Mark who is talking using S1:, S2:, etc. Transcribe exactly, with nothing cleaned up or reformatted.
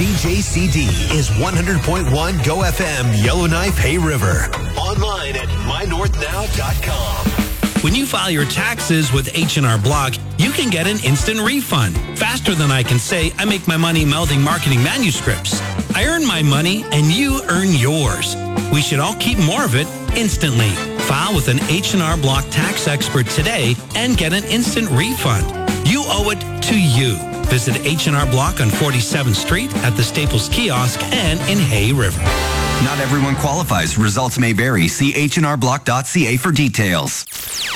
S1: C J C D is one hundred point one Go F M Yellowknife Hay River. Online at my north now dot com.
S2: When you file your taxes with H and R Block, you can get an instant refund. Faster than I can say, I make my money melding marketing manuscripts. I earn my money and you earn yours. We should all keep more of it instantly. File with an H and R Block tax expert today and get an instant refund. You owe it to you. Visit H and R Block on forty-seventh Street at the Staples Kiosk and in Hay River.
S3: Not everyone qualifies. Results may vary. See H and R block dot C A for details.